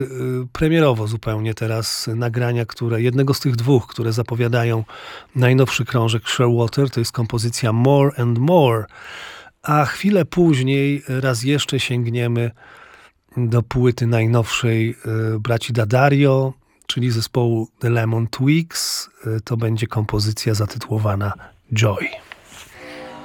premierowo zupełnie teraz nagrania, jednego z tych dwóch, które zapowiadają najnowszy krążek Shearwater, to jest kompozycja More and More, a chwilę później raz jeszcze sięgniemy do płyty najnowszej braci D'Addario, czyli zespołu The Lemon Twigs. To będzie kompozycja zatytułowana Joy.